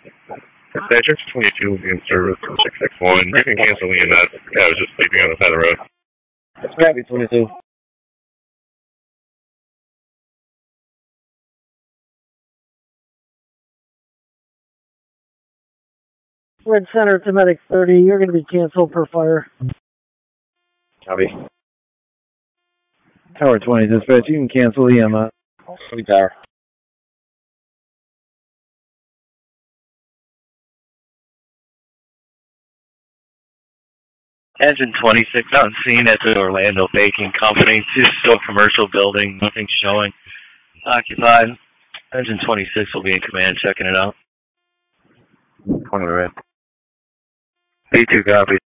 Dispatcher 22 will be in service for 661. You can cancel the EMS. I was just sleeping on the side of the road. Copy, 22. Red Center to Medic 30, you're going to be canceled for fire. Copy. Tower 20, dispatch, you can cancel EMS. Copy, Tower. Engine 26 on scene at the Orlando Baking Company. Just still commercial building, nothing showing. Occupied. Engine 26 will be in command, checking it out. 20 red. B2 copy.